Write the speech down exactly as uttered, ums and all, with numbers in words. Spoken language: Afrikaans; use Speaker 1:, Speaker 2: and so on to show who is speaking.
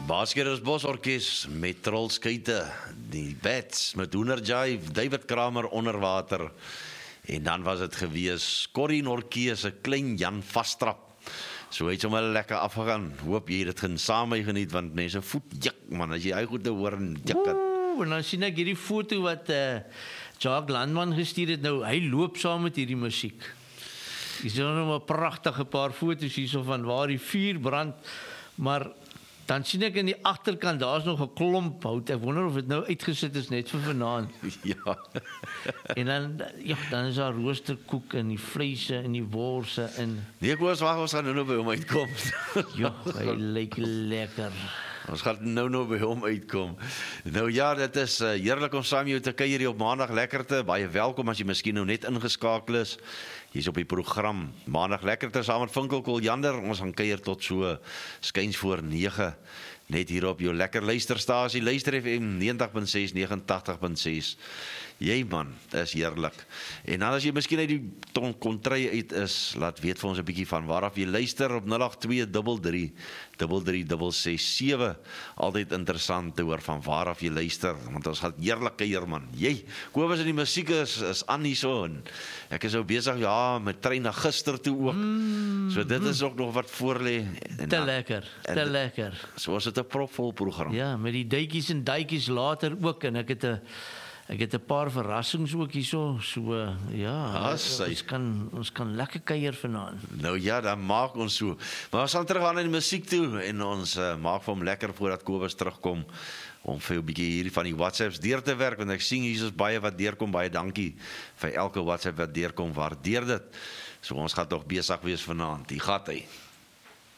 Speaker 1: Baaskerers Bosorkes met Trollskuite, die Bats met Hoenderjive, David Kramer onder water. En dan was het gewees Corrie Nortjie se klein Jan Vastrap. So het sommer lekker afgegaan. Hoop jy dit gaan saam mee geniet, want mense voet jik man, as jy hy goed te hoor en jik het.
Speaker 2: Oeh, en dan sien ek hierdie foto wat uh, Jacques Landman gestuur het nou, hy loop saam met hierdie musiek. Hier is nog 'n pragtige paar foto's hierso van waar die vuur brand, maar dan sien ek in die agterkant, daar's nog 'n klomp hout. Ek wonder of dit nou uitgesit is net vir vanaand.
Speaker 1: Ja.
Speaker 2: En dan, ja, dan is daar roosterkoek en die vleise en die worse en
Speaker 1: Nee, ek was wag, ons gaan nou nou by hom uitkom.
Speaker 2: ja, hy lyk lekker.
Speaker 1: Ons gaan nou nou by hom uitkom. Nou ja, dit is uh, heerlik om saam jou te kuier hier op Maandag Lekkerte. Baie welkom as jy miskien nou net ingeskakel is. Hier's op die program Maandag Lekkerte saam met Vinkel Koljander. Ons gaan kuier tot so skuins voor nege. Net hier op jou lekker luisterstasie, Luister F M negentig punt ses, negentig punt ses. Jy man, is heerlik. En dan as jy miskien uit die kontry uit is, laat weet vir ons 'n bietjie van waaraf jy luister op nul agt twee drie drie drie drie ses sewe. Altyd interessant te hoor van waaraf jy luister, want ons gaan heerlik kuier man. Jy, Kobus en die musiek is is aan hierso en ek is nou besig ja met trein na gister toe ook. Mm, so dit is ook nog wat voor lê.
Speaker 2: Te lekker, te lekker.
Speaker 1: So is dit 'n propvol program.
Speaker 2: Ja, met die duitjies en duitjies later ook en ek het 'n ek het 'n paar verrassings ook hierso. So ja,
Speaker 1: As,
Speaker 2: ons kan ons kan lekker kuier vanaand.
Speaker 1: Nou ja, dan maak ons so. Maar ons gaan terug aan in die musiek toe en ons uh, maak vir hom lekker voordat Kobus terugkom om vir 'n bietjie hier van die WhatsApps deur te werk, want ek sien hier is baie wat deurkom. Baie dankie vir elke WhatsApp wat deurkom. Waardeer dit. So ons gaan tog besig wees vanaand. Hier gaan hy.